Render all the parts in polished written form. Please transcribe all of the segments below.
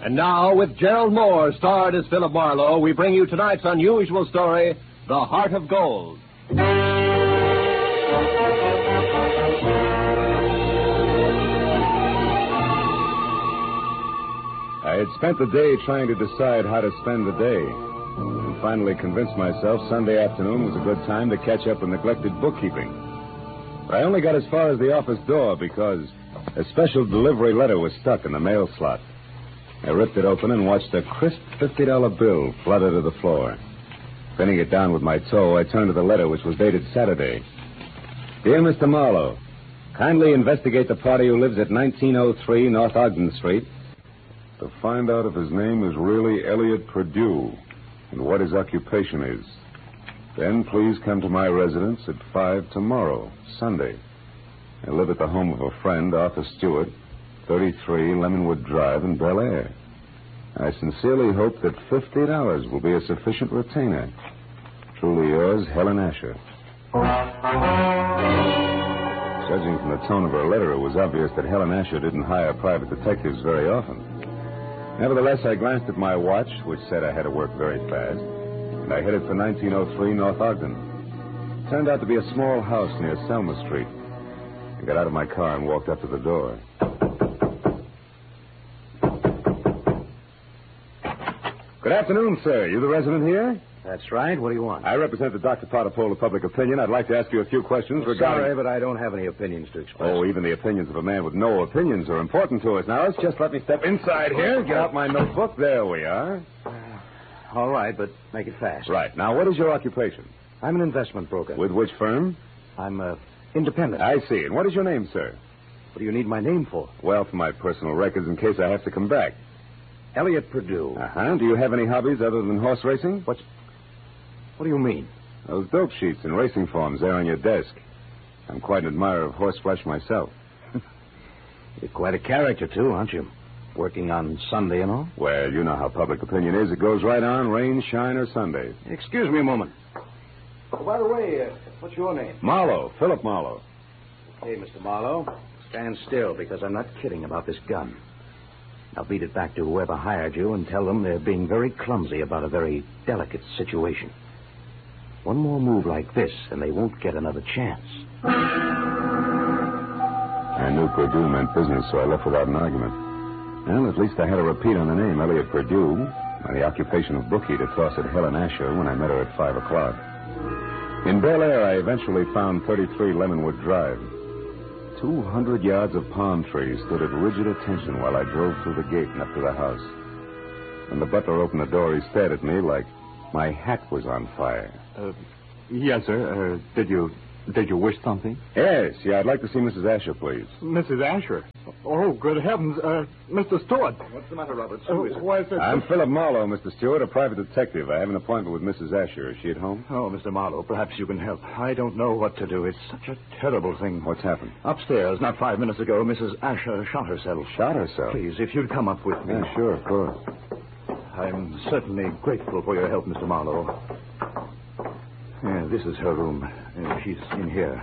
And now, with Gerald Moore, starred as Philip Marlowe, we bring you tonight's unusual story, The Heart of Gold. I had spent the day trying to decide how to spend the day, and finally convinced myself Sunday afternoon was a good time to catch up with neglected bookkeeping. But I only got as far as the office door because a special delivery letter was stuck in the mail slot. I ripped it open and watched a crisp $50 bill flutter to the floor. Pinning it down with my toe, I turned to the letter, which was dated Saturday. Dear Mr. Marlowe, kindly investigate the party who lives at 1903 North Ogden Street to find out if his name is really Elliot Perdue and what his occupation is. Then please come to my residence at 5 tomorrow, Sunday. I live at the home of a friend, Arthur Stewart, 33 Lemonwood Drive in Bel Air. I sincerely hope that $50 will be a sufficient retainer. Truly yours, Helen Asher. Judging from the tone of her letter, it was obvious that Helen Asher didn't hire private detectives very often. Nevertheless, I glanced at my watch, which said I had to work very fast, and I headed for 1903 North Ogden. It turned out to be a small house near Selma Street. I got out of my car and walked up to the door. Good afternoon, sir. You the resident here? That's right. What do you want? I represent the Dr. Potter poll of public opinion. I'd like to ask you a few questions regarding... Sorry, but I don't have any opinions to express. Oh, even the opinions of a man with no opinions are important to us. Now, let's just let me step inside here, get out my notebook. There we are. All right, but make it fast. Right. Now, what is your occupation? I'm an investment broker. With which firm? I'm independent. I see. And what is your name, sir? What do you need my name for? Well, for my personal records in case I have to come back. Elliot Perdue. Uh-huh. Do you have any hobbies other than horse racing? What do you mean? Those dope sheets and racing forms there on your desk. I'm quite an admirer of horseflesh myself. You're quite a character, too, aren't you? Working on Sunday and all? Well, you know how public opinion is. It goes right on, rain, shine, or Sunday. Excuse me a moment. Oh, by the way, what's your name? Marlowe, Philip Marlowe. Hey, Mr. Marlowe, stand still because I'm not kidding about this gun. I'll beat it back to whoever hired you and tell them they're being very clumsy about a very delicate situation. One more move like this, and they won't get another chance. I knew Perdue meant business, so I left without an argument. Well, at least I had a repeat on the name, Elliot Perdue, and the occupation of bookie to toss at Helen Asher when I met her at 5 o'clock. In Bel Air, I eventually found 33 Lemonwood Drive. 200 yards of palm trees stood at rigid attention while I drove through the gate and up to the house. When the butler opened the door, he stared at me like my hat was on fire. Yes, sir. Did you wish something? Yes, I'd like to see Mrs. Asher, please. Mrs. Asher? Oh, good heavens. Mr. Stewart. What's the matter, Roberts? Who is it? I'm Philip Marlowe, Mr. Stewart, a private detective. I have an appointment with Mrs. Asher. Is she at home? Oh, Mr. Marlowe, perhaps you can help. I don't know what to do. It's such a terrible thing. What's happened? Upstairs, not 5 minutes ago, Mrs. Asher shot herself. Shot herself? Please, if you'd come up with me. Yeah, sure, of course. I'm certainly grateful for your help, Mr. Marlowe. Yeah, this is her room. She's in here.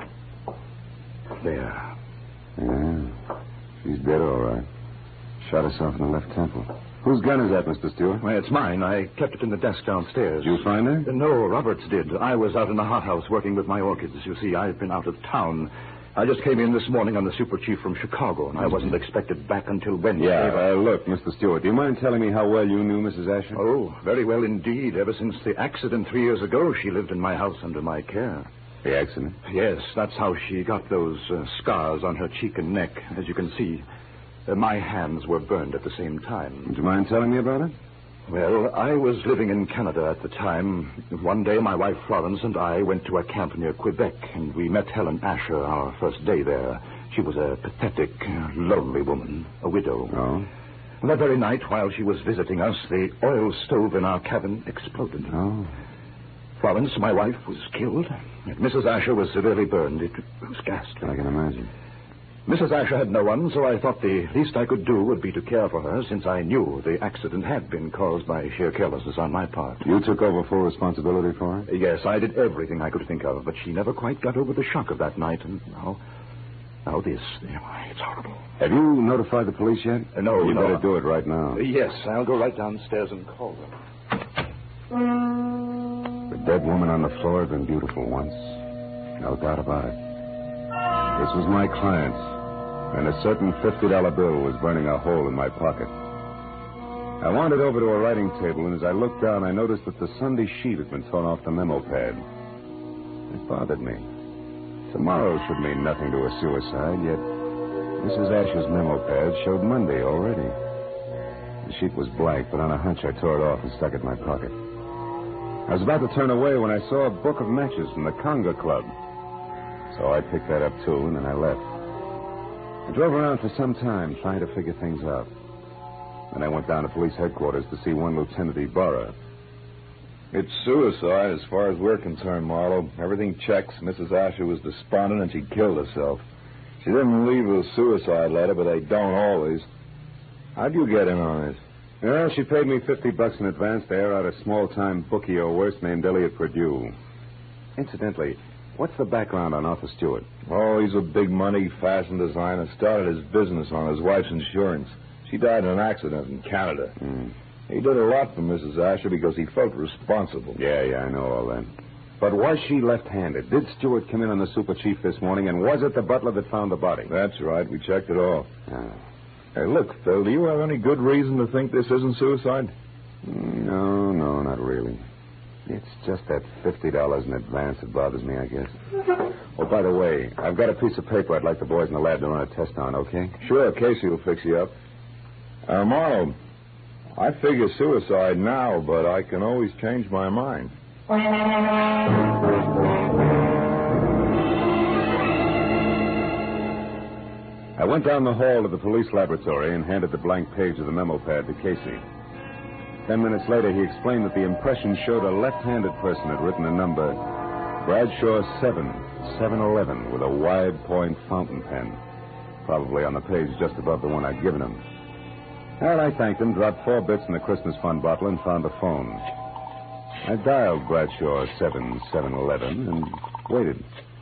There. Yeah, she's dead, all right. Shot herself in the left temple. Whose gun is that, Mr. Stewart? Well, it's mine. I kept it in the desk downstairs. Did you find her? No, Roberts did. I was out in the hothouse working with my orchids. You see, I've been out of town. I just came in this morning on the super chief from Chicago, and I wasn't expected back until Wednesday. Yeah, look, Mr. Stewart, do you mind telling me how well you knew Mrs. Asher? Oh, very well indeed. Ever since the accident 3 years ago, she lived in my house under my care. The accident? Yes, that's how she got those scars on her cheek and neck. As you can see, my hands were burned at the same time. Would you mind telling me about it? Well, I was living in Canada at the time. One day, my wife Florence and I went to a camp near Quebec, and we met Helen Asher our first day there. She was a pathetic, lonely woman, a widow. Oh? That very night, while she was visiting us, the oil stove in our cabin exploded. Oh. Florence, my wife, was killed. And Mrs. Asher was severely burned. It was ghastly. I can imagine. Mrs. Asher had no one, so I thought the least I could do would be to care for her, since I knew the accident had been caused by sheer carelessness on my part. You took over full responsibility for her? Yes, I did everything I could think of, but she never quite got over the shock of that night, and Now, it's horrible. Have you notified the police yet? No, You no. better do it right now. Yes, I'll go right downstairs and call them. The dead woman on the floor had been beautiful once. No doubt about it. This was my client, and a certain $50 bill was burning a hole in my pocket. I wandered over to a writing table, and as I looked down, I noticed that the Sunday sheet had been torn off the memo pad. It bothered me. Tomorrow should mean nothing to a suicide, yet Mrs. Asher's memo pad showed Monday already. The sheet was blank, but on a hunch I tore it off and stuck it in my pocket. I was about to turn away when I saw a book of matches from the Conga Club. So I picked that up, too, and then I left. I drove around for some time trying to figure things out. Then I went down to police headquarters to see one Lieutenant Ibarra. It's suicide as far as we're concerned, Marlowe. Everything checks. Mrs. Asher was despondent and she killed herself. She didn't leave a suicide letter, but they don't always. How'd you get in on this? Well, she paid me $50 in advance to air out a small-time bookie or worse named Elliot Purdue. Incidentally, what's the background on Arthur Stewart? Oh, he's a big-money fashion designer. Started his business on his wife's insurance. She died in an accident in Canada. He did a lot for Mrs. Asher because he felt responsible. Yeah, I know all that. But was she left-handed? Did Stewart come in on the super chief this morning, and was it the butler that found the body? That's right. We checked it all. Ah. Hey, look, Phil, do you have any good reason to think this isn't suicide? No, not really. It's just that $50 in advance that bothers me, I guess. Oh, by the way, I've got a piece of paper I'd like the boys in the lab to run a test on, okay? Sure, Casey will fix you up. Marlowe, I figure suicide now, but I can always change my mind. I went down the hall to the police laboratory and handed the blank page of the memo pad to Casey. 10 minutes later, he explained that the impression showed a left-handed person had written a number, Bradshaw 711, with a wide-point fountain pen, probably on the page just above the one I'd given him. Well, I thanked him, dropped 4 bits in the Christmas fund bottle, and found the phone. I dialed Bradshaw 711 and waited.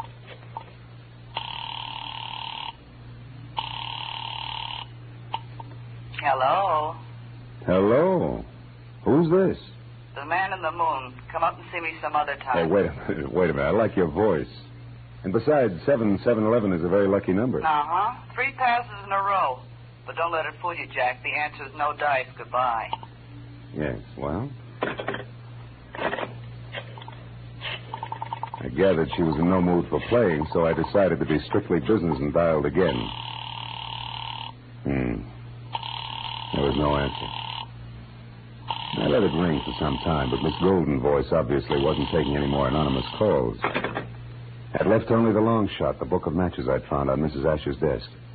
Hello? Hello? Who's this? The man in the moon. Come up and see me some other Hey, time. wait a minute. I like your voice. And besides, 711 is a very lucky number. Uh-huh. 3 passes in a row. But don't let it fool you, Jack. The answer's no dice. Goodbye. Yes, well? I gathered she was in no mood for playing, so I decided to be strictly business and dialed again. There was no answer. I let it ring for some time, but Miss Golden's voice obviously wasn't taking any more anonymous calls. I'd left only the long shot, the book of matches I'd found on Mrs. Asher's desk.